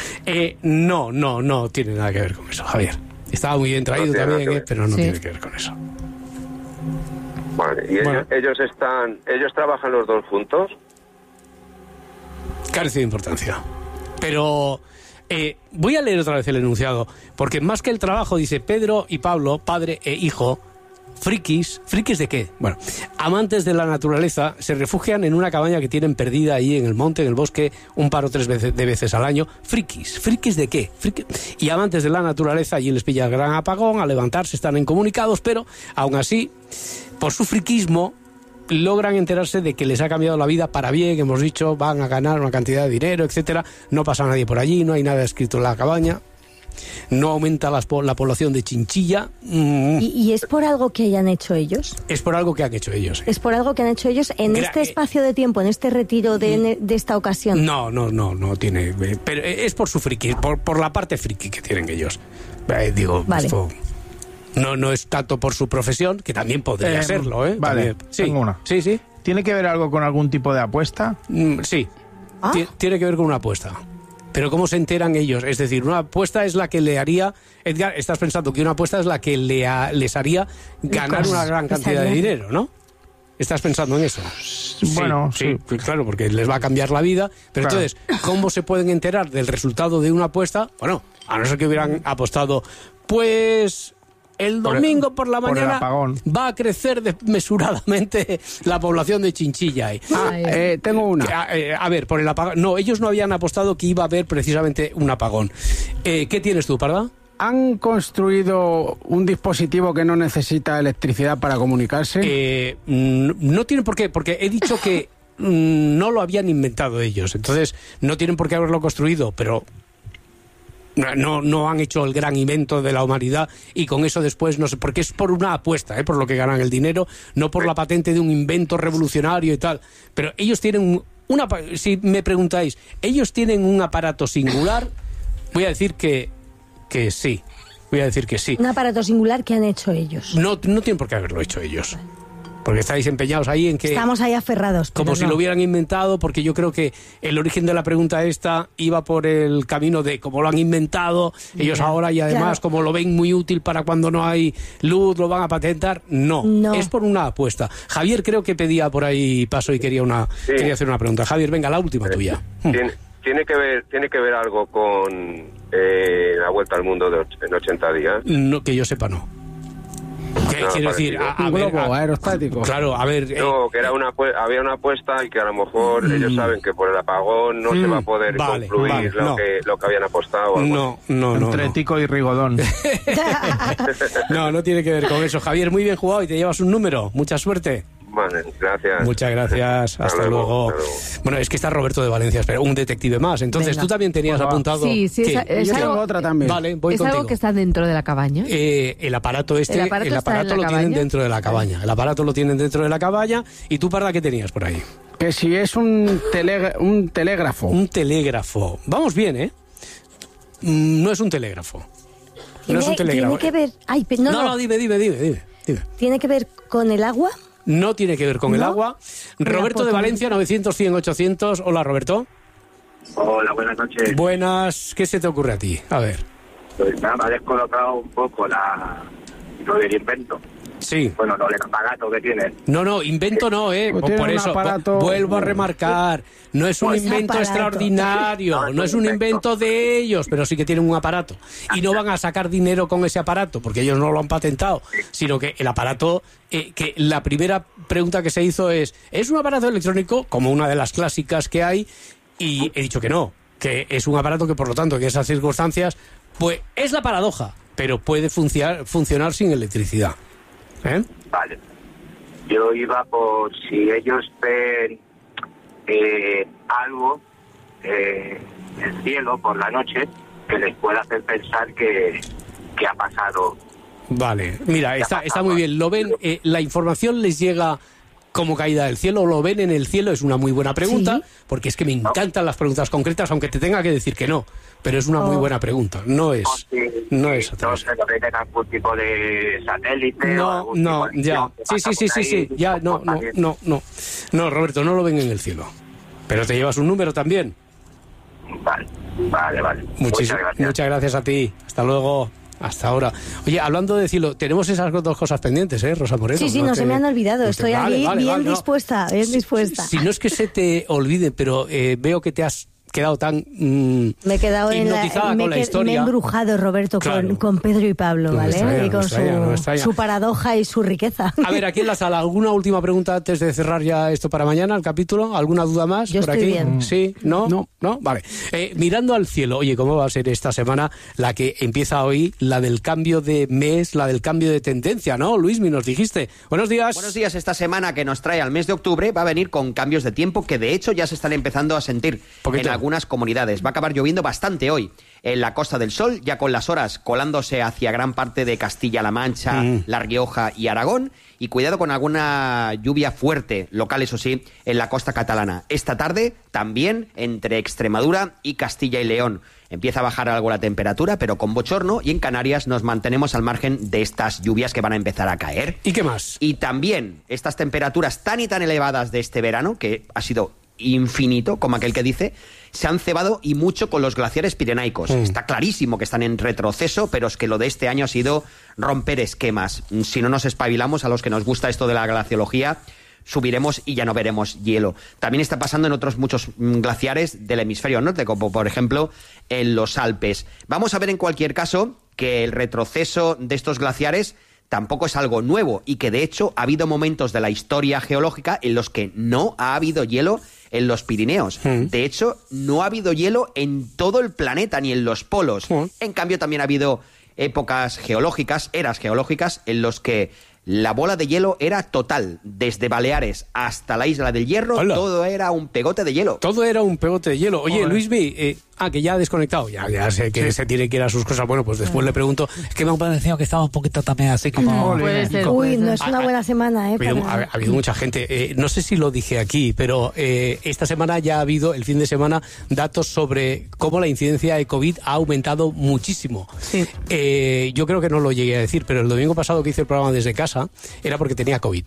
No tiene nada que ver con eso, Javier. Estaba muy bien traído también, pero no tiene que ver con eso. Vale, ¿y ellos trabajan los dos juntos? Carece de importancia. Pero... voy a leer otra vez el enunciado, porque más que el trabajo dice Pedro y Pablo, padre e hijo, frikis ¿de qué? Bueno, amantes de la naturaleza, se refugian en una cabaña que tienen perdida ahí en el monte, en el bosque, un par o 3 veces al año. ¿Frikis de qué? Y amantes de la naturaleza, allí les pilla el gran apagón, al levantarse están incomunicados, pero aún así, por su friquismo, logran enterarse de que les ha cambiado la vida para bien, hemos dicho, van a ganar una cantidad de dinero, etcétera. No pasa nadie por allí, no hay nada escrito en la cabaña, no aumenta la población de chinchilla. ¿Y es por algo que hayan hecho ellos? Es por algo que han hecho ellos. ¿Es por algo que han hecho ellos en este espacio de tiempo, en este retiro de esta ocasión? No tiene... Pero es por su friki, por la parte friki que tienen ellos. Vale. No es tanto por su profesión, que también podría serlo, ¿eh? Vale, tengo una. Sí. ¿Tiene que ver algo con algún tipo de apuesta? Sí, tiene que ver con una apuesta. Pero ¿cómo se enteran ellos? Es decir, una apuesta es la que le haría... Edgar, estás pensando que una apuesta es la que les haría ganar una gran cantidad de dinero, ¿no? ¿Estás pensando en eso? Bueno, sí. Claro, porque les va a cambiar la vida. Pero entonces, ¿cómo se pueden enterar del resultado de una apuesta? Bueno, a no ser que hubieran apostado, pues... el domingo por la mañana va a crecer desmesuradamente la población de chinchilla. Tengo una. A ver, por el apagón. No, ellos no habían apostado que iba a haber precisamente un apagón. ¿Qué tienes tú, Parda? ¿Han construido un dispositivo que no necesita electricidad para comunicarse? No tienen por qué, porque he dicho que no lo habían inventado ellos. Entonces, no tienen por qué haberlo construido, pero no han hecho el gran invento de la humanidad y con eso después, no sé, porque es por una apuesta, por lo que ganan el dinero, no por la patente de un invento revolucionario y tal. Pero ellos tienen si me preguntáis, ¿ellos tienen un aparato singular? Voy a decir que sí. Voy a decir que sí. Un aparato singular que han hecho ellos. No tienen por qué haberlo hecho ellos. Porque estáis empeñados ahí en que... Estamos ahí aferrados. Como si lo hubieran inventado, porque yo creo que el origen de la pregunta esta iba por el camino de cómo lo han inventado, ellos ahora y además como lo ven muy útil para cuando no hay luz, lo van a patentar. No, es por una apuesta. Javier creo que pedía por ahí paso y quería hacer una pregunta. Javier, venga, la última tuya. ¿Tiene que ver algo con la vuelta al mundo en 80 días? No, que yo sepa, no. Quiero decir, un globo aerostático. Claro, a ver... No, que había una apuesta y que a lo mejor ellos saben que por el apagón no se va a poder concluir lo que habían apostado. No. Entre Tico y Rigodón. No tiene que ver con eso. Javier, muy bien jugado y te llevas un número. Mucha suerte. Vale, gracias. Muchas gracias. Hasta luego. Bueno, es que está Roberto de Valencia, espera, un detective más. Entonces, tú también tenías apuntado... Sí, yo tengo otra también. Vale, voy contigo. ¿Es algo que está dentro de la cabaña? El aparato lo tienen dentro de la cabaña. El aparato lo tienen dentro de la cabaña. ¿Y tú, Parda, qué tenías por ahí? Que si es un telégrafo. Un telégrafo. Vamos bien, ¿eh? No es un telégrafo. No es un telégrafo. ¿Tiene que ver...? Ay, no, dime. ¿Tiene que ver con el agua? No tiene que ver con el agua. Roberto de Valencia, 900-100-800. Hola, Roberto. Hola, buenas noches. Buenas. ¿Qué se te ocurre a ti? A ver. Pues nada, me ha descolocado un poco lo del invento. Sí. Bueno, lo del aparato que tiene. No, invento no, por eso, vuelvo a remarcar, no es un invento extraordinario, no es un invento de ellos, pero sí que tienen un aparato. Y no van a sacar dinero con ese aparato, porque ellos no lo han patentado, sino que el aparato, que la primera pregunta que se hizo ¿es un aparato electrónico? Como una de las clásicas que hay, y he dicho que no, que es un aparato que por lo tanto en esas circunstancias, pues es la paradoja, pero puede funcionar sin electricidad. Vale. Yo iba por si ellos ven algo en el cielo por la noche que les pueda hacer pensar que ha pasado. Vale, mira, está muy bien. Lo ven, la información les llega como caída del cielo, lo ven en el cielo. Es una muy buena pregunta, porque es que me encantan las preguntas concretas, aunque te tenga que decir que no, pero es una muy buena pregunta. No es otra cosa. No sé, que algún tipo de satélite. No, ya. Sí, ya, no, Roberto, no lo ven en el cielo. Pero te llevas un número también. Vale. Muchas gracias a ti. Hasta luego. Hasta ahora. Oye, hablando de cielo, tenemos esas dos cosas pendientes, Rosa Moreno. Sí, no se me han olvidado. Estoy aquí bien dispuesta. Si no es que se te olvide, pero veo que te has quedado tan me he quedado hipnotizada con la historia. Me he embrujado, Roberto, con Pedro y Pablo, ¿vale? Y con su paradoja y su riqueza. A ver, aquí en la sala, ¿alguna última pregunta antes de cerrar ya esto para mañana, el capítulo? ¿Alguna duda más? Yo por estoy aquí. bien. ¿Sí? ¿No? Vale. Mirando al cielo, oye, ¿cómo va a ser esta semana la que empieza hoy, la del cambio de mes, la del cambio de tendencia, ¿no? Luismi, nos dijiste. Buenos días. Buenos días. Esta semana que nos trae al mes de octubre va a venir con cambios de tiempo que de hecho ya se están empezando a sentir en algunas comunidades. Va a acabar lloviendo bastante hoy en la Costa del Sol, ya con las horas colándose hacia gran parte de Castilla-La Mancha, La Rioja y Aragón, y cuidado con alguna lluvia fuerte, local eso sí, en la costa catalana. Esta tarde también entre Extremadura y Castilla y León. Empieza a bajar algo la temperatura, pero con bochorno, y en Canarias nos mantenemos al margen de estas lluvias que van a empezar a caer. ¿Y qué más? Y también estas temperaturas tan y tan elevadas de este verano, que ha sido infinito, como aquel que dice, se han cebado y mucho con los glaciares pirenaicos. Está clarísimo que están en retroceso, pero es que lo de este año ha sido romper esquemas. Si no nos espabilamos, a los que nos gusta esto de la glaciología, subiremos y ya no veremos hielo. También está pasando en otros muchos glaciares del hemisferio norte, como por ejemplo en los Alpes. Vamos a ver en cualquier caso que el retroceso de estos glaciares tampoco es algo nuevo y que de hecho ha habido momentos de la historia geológica en los que no ha habido hielo en los Pirineos. De hecho, no ha habido hielo en todo el planeta, ni en los polos. En cambio, también ha habido épocas geológicas, eras geológicas, en los que la bola de hielo era total. Desde Baleares hasta la Isla del Hierro, todo era un pegote de hielo. Todo era un pegote de hielo. Oye, Luismi, que ya ha desconectado, ya sé que se tiene que ir a sus cosas. Bueno, pues después le pregunto, es que me ha parecido que estaba un poquito también así como... Uy, no es una buena semana, Ha habido mucha gente. No sé si lo dije aquí, pero esta semana ya ha habido, el fin de semana, datos sobre cómo la incidencia de COVID ha aumentado muchísimo. Sí. Yo creo que no lo llegué a decir, pero el domingo pasado que hice el programa desde casa era porque tenía COVID.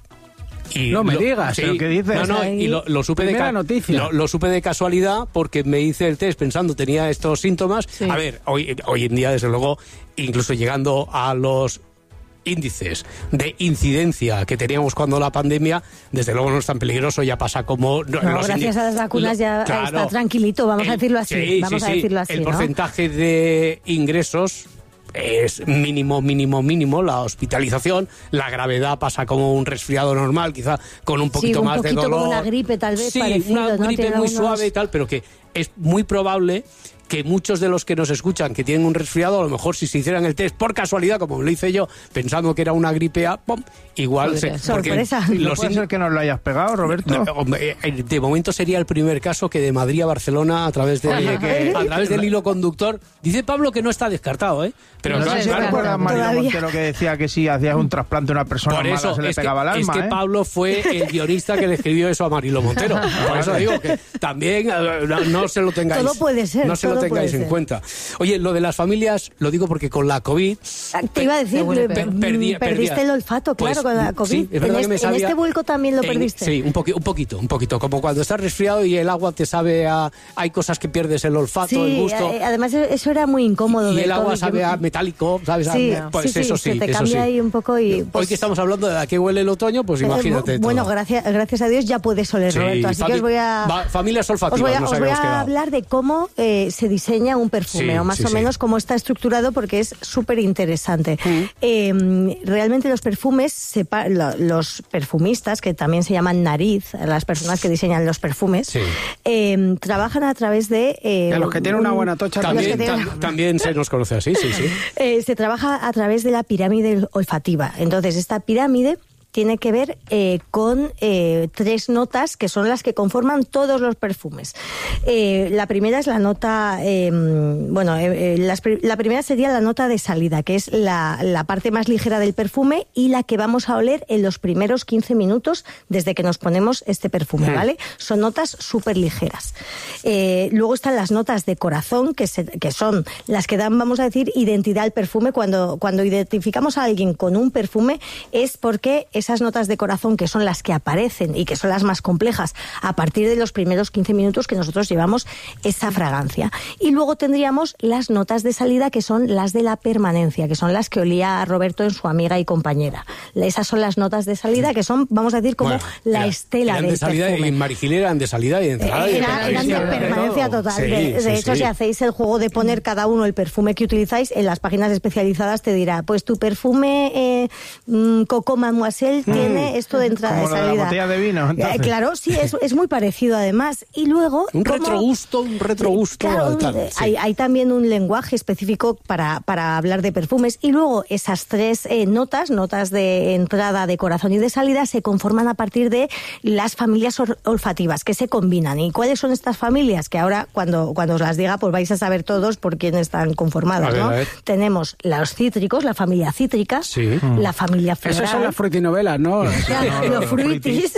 Y no me digas, sí, ¿pero qué dices? Y lo supe noticia. Lo supe de casualidad porque me hice el test pensando tenía estos síntomas. Sí. A ver, hoy en día, desde luego, incluso llegando a los índices de incidencia que teníamos cuando la pandemia, desde luego no es tan peligroso, ya pasa como... gracias a las vacunas ya está tranquilito, vamos a decirlo así. El porcentaje de ingresos es mínimo, la hospitalización, la gravedad pasa como un resfriado normal, quizá con un poquito más de dolor. Como una gripe tal vez, parecido, una gripe muy suave y tal, pero que es muy probable que muchos de los que nos escuchan que tienen un resfriado, a lo mejor si se hicieran el test por casualidad, como lo hice yo, pensando que era una gripe A, ¡pum!, igual sorpresa. ¿No puede ser que nos lo hayas pegado, Roberto? De momento sería el primer caso que de Madrid a Barcelona, a través del hilo conductor, dice Pablo que no está descartado, ¿eh? Pero no sé si recuerdas Marilo Montero que decía que si hacías un trasplante a una persona mala se le pegaba el alma. Es que Pablo fue el guionista que le escribió eso a Marilo Montero. Por eso digo que también no se lo tengáis. Todo puede ser. No se lo tengáis en cuenta. Oye, lo de las familias, lo digo porque con la COVID... Te iba a decir, perdiste el olfato, claro, con la COVID. Sí, es verdad que me sabía, en este vuelco también lo perdiste. Sí, un poquito. Como cuando estás resfriado y el agua te sabe a... Hay cosas que pierdes el olfato, el gusto. Además eso era muy incómodo. Y el agua sabe a metálico, ¿sabes? Pues eso sí. Se te cambia ahí un poco y... Pues, hoy que estamos hablando de a qué huele el otoño, pues imagínate. Bueno, gracias a Dios ya puedes oler, Roberto. Así que os voy a... Familias olfativas, os voy a hablar de cómo se diseña un perfume, o más o menos cómo está estructurado, porque es súper interesante. Realmente los perfumes, los perfumistas, que también se llaman nariz, las personas que diseñan los perfumes, trabajan a través de... los que tienen una buena tocha también se nos conoce así, sí. Se trabaja a través de la pirámide olfativa. Entonces, esta pirámide tiene que ver con 3 notas que son las que conforman todos los perfumes. La primera es la nota, la primera sería la nota de salida, que es la parte más ligera del perfume y la que vamos a oler en los primeros 15 minutos desde que nos ponemos este perfume, ¿vale? Son notas súper ligeras. Luego están las notas de corazón, que son las que dan, vamos a decir, identidad al perfume. Cuando identificamos a alguien con un perfume es porque esas notas de corazón, que son las que aparecen y que son las más complejas a partir de los primeros 15 minutos que nosotros llevamos esa fragancia. Y luego tendríamos las notas de salida, que son las de la permanencia, que son las que olía a Roberto en su amiga y compañera. Esas son las notas de salida, que son, vamos a decir, como la estela del perfume. En Marigil eran de salida y de entrada. Eran de permanencia total. De hecho, si hacéis el juego de poner cada uno el perfume que utilizáis, en las páginas especializadas te dirá, pues tu perfume Coco Mademoiselle tiene esto de entrada y salida. La botella de vino, claro, sí, es muy parecido además. Y luego... Un retrogusto. Claro, hay también un lenguaje específico para hablar de perfumes. Y luego esas 3 notas de entrada, de corazón y de salida, se conforman a partir de las familias olfativas que se combinan. ¿Y cuáles son estas familias? Que ahora, cuando os las diga, pues vais a saber todos por quién están conformadas, ¿no? Tenemos los cítricos, la familia cítrica, la familia floral. Esas son las frutinovelas, ¿no? Los fruitis.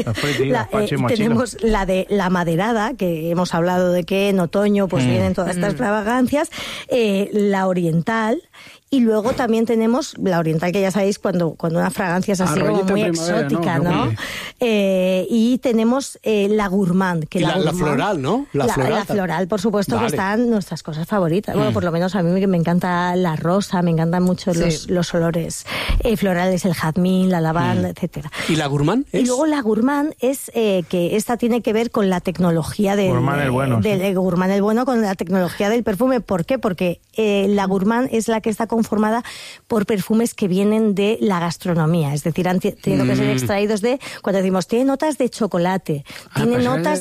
Tenemos la de la maderada, que hemos hablado de que en otoño pues vienen todas estas fragancias, la oriental. Y luego también tenemos la oriental, que ya sabéis, cuando una fragancia es así como muy exótica, ¿no? Y tenemos la gourmand. Que la floral, ¿no? La floral, por supuesto, que están nuestras cosas favoritas. Bueno, por lo menos a mí me encanta la rosa, me encantan mucho los olores florales, el jazmín, la lavanda, etcétera. ¿Y la gourmand? Y luego la gourmand es que esta tiene que ver con la tecnología del gourmand el bueno, con la tecnología del perfume. ¿Por qué? Porque la gourmand es la que está conformada por perfumes que vienen de la gastronomía, es decir, han tenido que ser extraídos de, cuando decimos, tiene notas de chocolate, tiene notas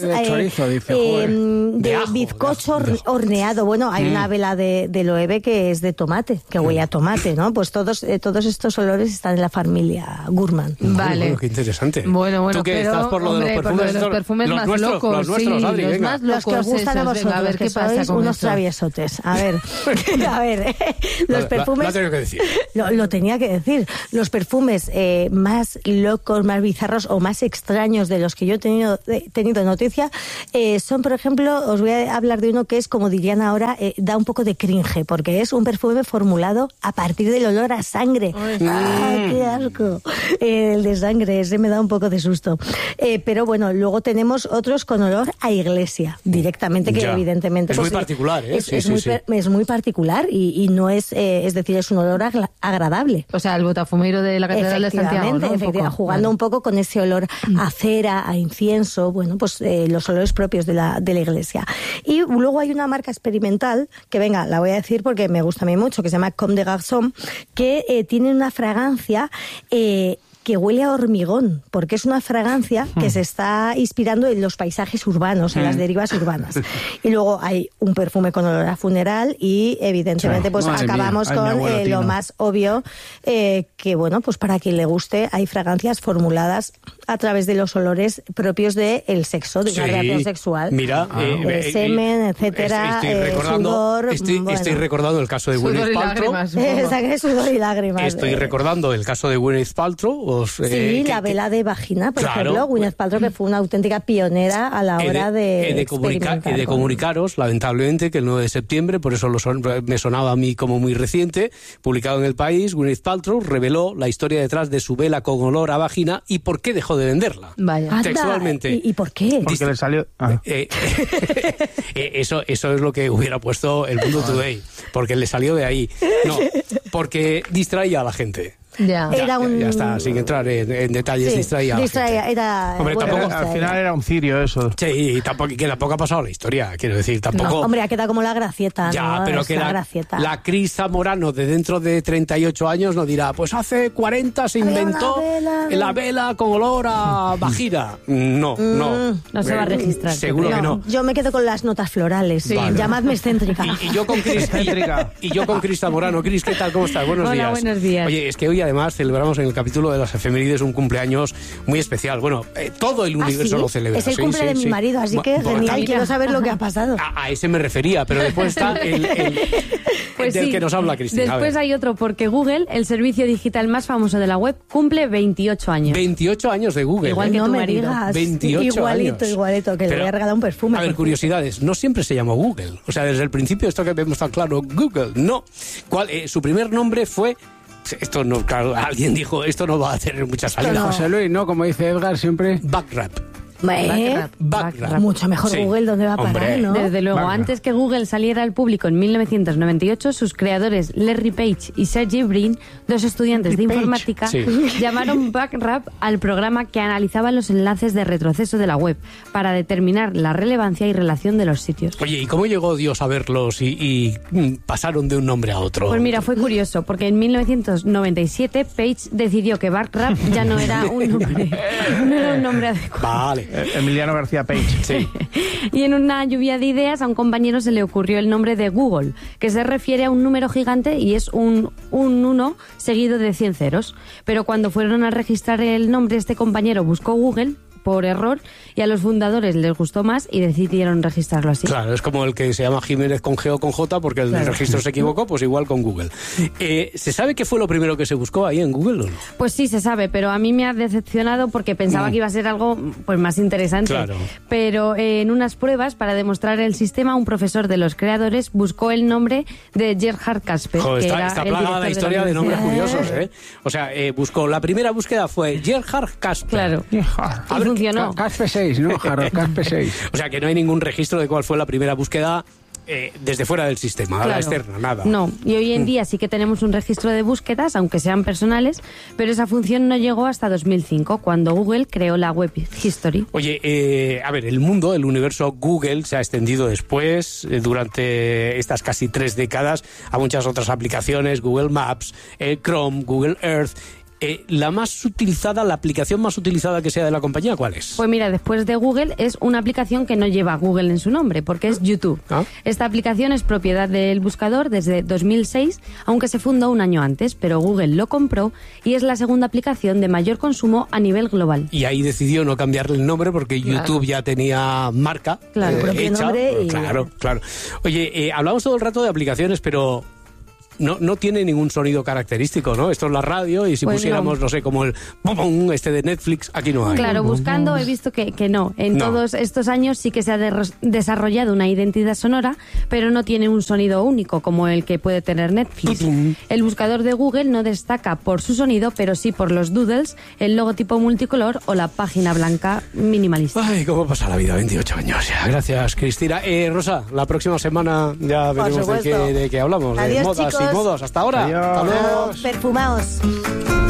de bizcocho horneado. Bueno, hay una vela de Loewe que es de tomate, que huele a tomate, ¿no? Pues todos estos olores están en la familia Gourmand. Vale. Bueno, qué interesante. Bueno, ¿Tú qué estás por lo de los perfumes? Más locos, los nuestros, Adri, los venga. más locos, los que os gustan a vosotros, a ver qué pasa con unos esto. traviesotes. A ver, los perfumes... Lo tengo que decir. Lo tenía que decir. Los perfumes más locos, más bizarros o más extraños de los que yo he tenido noticia son, por ejemplo, os voy a hablar de uno que es, como dirían ahora, da un poco de cringe, porque es un perfume formulado a partir del olor a sangre. ¡Ay, qué asco! El de sangre, ese me da un poco de susto. Pero bueno, luego tenemos otros con olor a iglesia, directamente, que evidentemente... Es muy particular, ¿eh? Es muy particular y no es... es decir, es un olor agradable. O sea, el botafumeiro de la Catedral de Santiago, ¿no? Efectivamente, jugando un poco con ese olor a cera, a incienso, bueno, pues los olores propios de la iglesia. Y luego hay una marca experimental, que venga, la voy a decir porque me gusta a mí mucho, que se llama Comme des Garçons, que tiene una fragancia... que huele a hormigón, porque es una fragancia que se está inspirando en los paisajes urbanos, en las derivas urbanas. Y luego hay un perfume con olor a funeral y, evidentemente, pues acabamos con lo más obvio, que, bueno, pues para quien le guste, hay fragancias formuladas a través de los olores propios del sexo, de una relación sexual. Mira, semen, etcétera, sudor... Estoy recordando el caso de Gwyneth Paltrow. Sudor y lágrimas. Estoy recordando el caso de Gwyneth Paltrow. Sí, la vela de vagina, por ejemplo, Gwyneth Paltrow, que fue una auténtica pionera a la hora de comunicaros, lamentablemente, que el 9 de septiembre, por eso me sonaba a mí como muy reciente, publicado en El País, Gwyneth Paltrow reveló la historia detrás de su vela con olor a vagina y por qué dejó de venderla. Vaya. Textualmente. ¿Y por qué? Porque le salió... Eso es lo que hubiera puesto el Mundo Today, porque le salió de ahí. No, porque distraía a la gente. Ya está, sin entrar en detalles, distraía. Hombre, tampoco, al final era un cirio eso. Sí, y tampoco ha pasado la historia, quiero decir, tampoco... No, hombre, ha quedado como la gracieta, ya, ¿no? pero que la Cris Zamorano de dentro de 38 años no dirá, pues hace 40 se inventó la vela con olor a vagina. No se va a registrar. Seguro que no. Yo me quedo con las notas florales. Sí, vale. Llamadme excéntrica. Y yo con Cris Zamorano. Cris, ¿qué tal? ¿Cómo estás? Buenos días. Buenos días. Oye, es que hoy además celebramos en el capítulo de las efemérides un cumpleaños muy especial. Bueno, todo el universo lo celebra. Es el cumple de mi marido, así que genial, quiero saber lo que ha pasado. A ese me refería, pero después está el del que nos habla Cristina. Después hay otro, porque Google, el servicio digital más famoso de la web, cumple 28 años. 28 años de Google. Igual que tu marido. 28 años. Igualito, que le voy a regalar un perfume. A ver, curiosidades. No siempre se llamó Google. O sea, desde el principio esto que vemos tan claro, Google. No. Su primer nombre fue... Esto no, claro, alguien dijo, esto no va a tener mucha salida. José Luis, ¿no? Como dice Edgar siempre. Backrap. Backrap. Mucho mejor Google, ¿dónde va a parar, no? Desde luego, Backrap. Antes que Google saliera al público en 1998, sus creadores Larry Page y Sergey Brin, dos estudiantes de informática, llamaron Backrap al programa que analizaba los enlaces de retroceso de la web para determinar la relevancia y relación de los sitios. Oye, ¿y cómo llegó Dios a verlos y pasaron de un nombre a otro? Pues mira, fue curioso, porque en 1997 Page decidió que Backrap ya no era un nombre adecuado. Vale. Emiliano García Page. Sí. Y en una lluvia de ideas a un compañero se le ocurrió el nombre de Google, que se refiere a un número gigante y es un 1 seguido de 100 ceros. Pero cuando fueron a registrar el nombre, este compañero buscó Google por error y a los fundadores les gustó más y decidieron registrarlo así. Claro, es como el que se llama Jiménez con G o con J porque el registro se equivocó, pues igual con Google. ¿Se sabe qué fue lo primero que se buscó ahí en Google o no? Pues sí, se sabe, pero a mí me ha decepcionado porque pensaba que iba a ser algo pues más interesante. Claro. Pero en unas pruebas para demostrar el sistema, un profesor de los creadores buscó el nombre de Gerhard Casper. Joder, que está plagada la historia de nombres curiosos, ¿eh? O sea, la primera búsqueda fue Gerhard Casper. Claro. A ver, funcionó. Caspe 6, ¿no? Caspe 6. O sea, que no hay ningún registro de cuál fue la primera búsqueda desde fuera del sistema, a la externa, nada. No, y hoy en día sí que tenemos un registro de búsquedas, aunque sean personales, pero esa función no llegó hasta 2005, cuando Google creó la Web History. Oye, a ver, el mundo, el universo Google se ha extendido después, durante estas casi 3 décadas, a muchas otras aplicaciones, Google Maps, Chrome, Google Earth. La más utilizada, la aplicación más utilizada que sea de la compañía, ¿cuál es? Pues mira, después de Google es una aplicación que no lleva Google en su nombre, porque es YouTube. Esta aplicación es propiedad del buscador desde 2006, aunque se fundó un año antes, pero Google lo compró y es la segunda aplicación de mayor consumo a nivel global. Y ahí decidió no cambiarle el nombre porque YouTube ya tenía marca hecha. Claro. Oye, hablamos todo el rato de aplicaciones, pero no tiene ningún sonido característico, ¿no? Esto es la radio y si pusiéramos, no sé, como el pum, este de Netflix, aquí no hay. Claro, buscando he visto que no. En todos estos años sí que se ha desarrollado una identidad sonora, pero no tiene un sonido único como el que puede tener Netflix. El buscador de Google no destaca por su sonido, pero sí por los doodles, el logotipo multicolor o la página blanca minimalista. Ay, cómo pasa la vida, 28 años ya. Gracias, Cristina. Rosa, la próxima semana ya veremos de qué hablamos. Adiós, de modas chicos. y modos. Hasta ahora. Adiós. Hasta luego. Perfumaos.